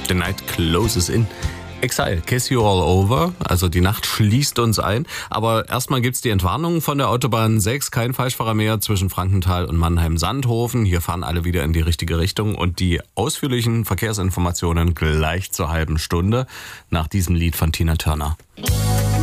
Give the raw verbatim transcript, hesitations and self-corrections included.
The night closes in. Exile, kiss you all over. Also die Nacht schließt uns ein. Aber erstmal gibt's die Entwarnung von der Autobahn sechs. Kein Falschfahrer mehr zwischen Frankenthal und Mannheim-Sandhofen. Hier fahren alle wieder in die richtige Richtung. Und die ausführlichen Verkehrsinformationen gleich zur halben Stunde nach diesem Lied von Tina Turner.